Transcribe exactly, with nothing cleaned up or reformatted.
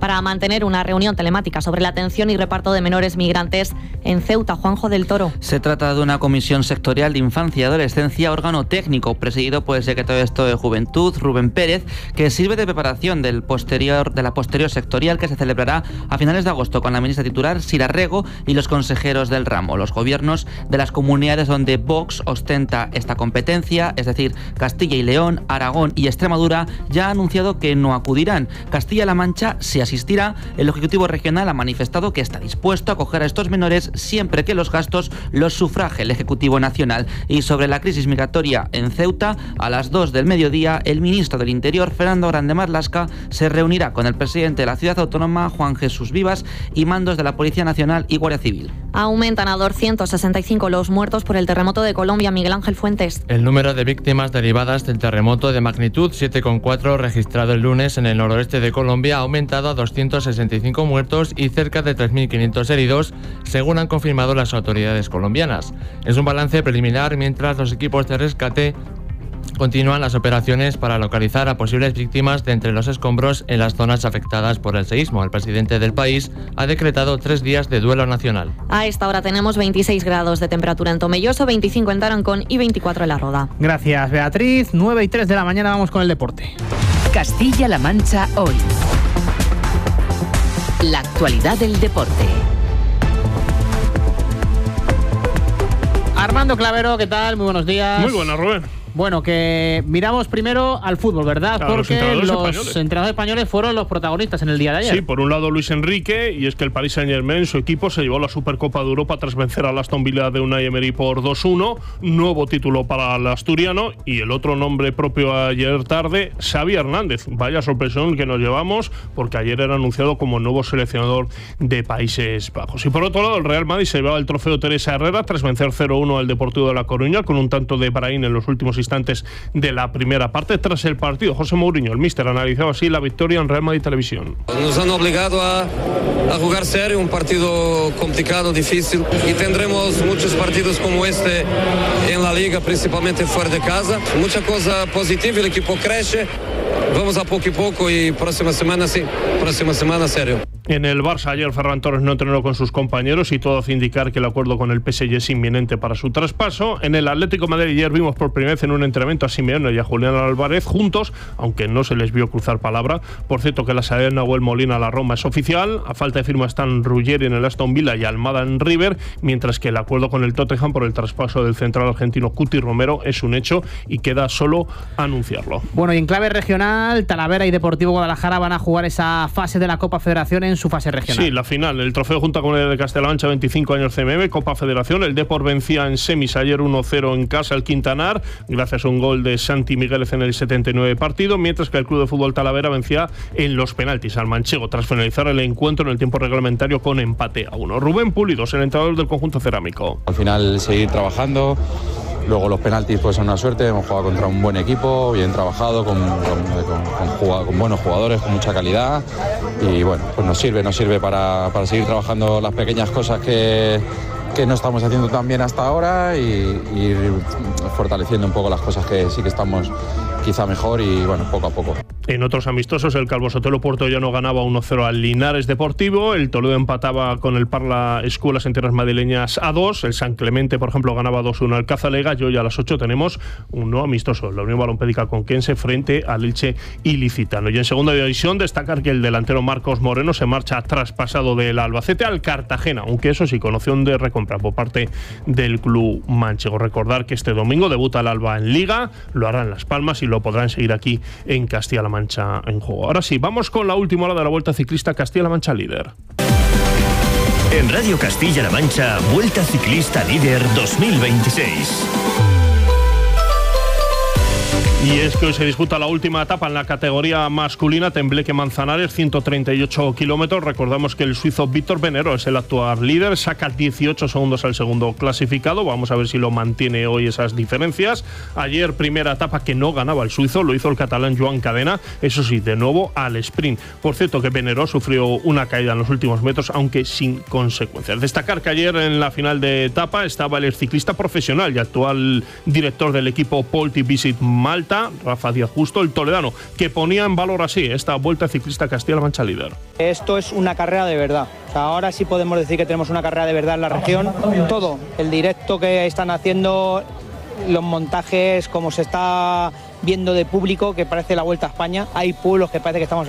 para mantener una reunión telemática sobre la atención y reparto de menores migrantes en Ceuta. Juanjo del Toro. Se trata de una comisión sectorial de infancia y adolescencia, órgano técnico presidido por el secretario de Estado de Juventud, Rubén Pérez, que sirve de preparación del posterior, de la posterior sectorial que se celebrará a finales de agosto con la ministra titular Sira Rego y los consejeros del ramo. Los gobiernos de las comunidades donde Vox ostenta esta competencia, es decir, Castilla y León, Aragón y Extremadura, ya ha anunciado que no acudirán. Castilla-La Mancha sí asistirá. El Ejecutivo Regional ha manifestado que está dispuesto a acoger a estos menores siempre que los gastos los sufrague el Ejecutivo Nacional. Y sobre la crisis migratoria en Ceuta, a las dos del mediodía, el ministro del Interior, Fernando Grande Marlaska, se reunirá con el presidente de la ciudad autónoma, Juan Jesús Vivas, y mandos de la Policía Nacional y Guardia Civil. Aumentan a doscientos sesenta y cinco los muertos por el terremoto de Colombia. Miguel Ángel Fuentes. El número de víctimas derivadas del terremoto de magnitud siete coma cuatro registrado el lunes en el noroeste de Colombia ha aumentado a doscientos sesenta y cinco muertos y cerca de tres mil quinientos heridos, según han confirmado las autoridades colombianas. Es un balance preliminar mientras los equipos de rescate continúan las operaciones para localizar a posibles víctimas de entre los escombros en las zonas afectadas por el seísmo. El presidente del país ha decretado tres días de duelo nacional. A esta hora tenemos veintiséis grados de temperatura en Tomelloso, veinticinco en Tarancón y veinticuatro en La Roda. Gracias, Beatriz. nueve y tres de la mañana vamos con el deporte. Castilla-La Mancha hoy. La actualidad del deporte. Armando Clavero, ¿qué tal? Muy buenos días. Muy buenas, Rubén. Bueno, que miramos primero al fútbol, ¿verdad? Claro, porque los entrenadores, los españoles. entrenadores españoles fueron los protagonistas en el día de ayer. Sí, por un lado Luis Enrique, y es que el Paris Saint-Germain, su equipo, se llevó la Supercopa de Europa tras vencer al Aston Villa de Unai Emery por dos uno, nuevo título para el asturiano, y el otro nombre propio ayer tarde, Xavi Hernández. Vaya sorpresón que nos llevamos, porque ayer era anunciado como nuevo seleccionador de Países Bajos. Y por otro lado, el Real Madrid se llevaba el trofeo Teresa Herrera tras vencer cero uno al Deportivo de La Coruña, con un tanto de Brahim en los últimos instantes de la primera parte. Tras el partido, José Mourinho, el míster, analizaba así la victoria en Real Madrid Televisión. Nos han obligado a, a jugar serio, un partido complicado, difícil, y tendremos muchos partidos como este en la liga, principalmente fuera de casa. Mucha cosa positiva, el equipo crece, vamos a poco y poco, y próxima semana sí, próxima semana serio. En el Barça ayer Ferran Torres no entrenó con sus compañeros y todo hace indicar que el acuerdo con el P S G es inminente para su traspaso. En el Atlético de Madrid ayer vimos por primera vez en un entrenamiento a Simeone y a Julián Álvarez juntos, aunque no se les vio cruzar palabra. Por cierto, que la salida de Nahuel Molina a la Roma es oficial. A falta de firma están Ruggeri en el Aston Villa y Almada en River, mientras que el acuerdo con el Tottenham por el traspaso del central argentino Cuti Romero es un hecho y queda solo anunciarlo. Bueno, y en clave regional, Talavera y Deportivo Guadalajara van a jugar esa fase de la Copa Federación en su fase regional. Sí, la final, el trofeo junto con el de Castilla-La Mancha, veinticinco años C M M, Copa Federación. El Depor vencía en semis ayer uno cero en casa al Quintanar, gracias a un gol de Santi Migueles en el setenta y nueve partido, mientras que el Club de Fútbol Talavera vencía en los penaltis al Manchego, tras finalizar el encuentro en el tiempo reglamentario con empate a uno. Rubén Pulidos, el entrenador del conjunto cerámico. Al final seguir trabajando. Luego los penaltis pues son una suerte, hemos jugado contra un buen equipo, bien trabajado, con, con, con, con, con buenos jugadores, con mucha calidad, y bueno, pues nos sirve, nos sirve para, para seguir trabajando las pequeñas cosas que, que no estamos haciendo tan bien hasta ahora, y, y ir fortaleciendo un poco las cosas que sí que estamos quizá mejor, y bueno, poco a poco. En otros amistosos, el Calvo Sotelo Puertollano ganaba uno cero al Linares Deportivo, el Toledo empataba con el Parla Escuelas en tierras madrileñas a dos, el San Clemente, por ejemplo, ganaba dos uno al Cazalega, y hoy a las ocho tenemos un nuevo amistoso, la Unión Balompédica Conquense frente al Elche Ilicitano. Y en segunda división, destacar que el delantero Marcos Moreno se marcha traspasado del Albacete al Cartagena, aunque eso sí, con opción de recompra por parte del club manchego. Recordar que este domingo debuta el Alba en Liga, lo hará en Las Palmas y lo podrán seguir aquí en Castilla-La Mancha en juego. Ahora sí, vamos con la última hora de la Vuelta Ciclista Castilla-La Mancha Líder. En Radio Castilla-La Mancha, Vuelta Ciclista Líder dos mil veintiséis. Y es que hoy se disputa la última etapa en la categoría masculina, Tembleque Manzanares, ciento treinta y ocho kilómetros. Recordamos que el suizo Víctor Benero es el actual líder, saca dieciocho segundos al segundo clasificado. Vamos a ver si lo mantiene hoy esas diferencias. Ayer, primera etapa que no ganaba el suizo, lo hizo el catalán Joan Cadena, eso sí, de nuevo al sprint. Por cierto, que Benero sufrió una caída en los últimos metros, aunque sin consecuencias. Destacar que ayer en la final de etapa estaba el ciclista profesional y actual director del equipo Polti Visit Malta, está Rafa Díaz Justo, el toledano, que ponía en valor así esta Vuelta Ciclista Castilla-La Mancha líder. Esto es una carrera de verdad. O sea, ahora sí podemos decir que tenemos una carrera de verdad en la región. Todo, el directo que están haciendo, los montajes, como se está viendo de público, que parece la Vuelta a España. Hay pueblos que parece que estamos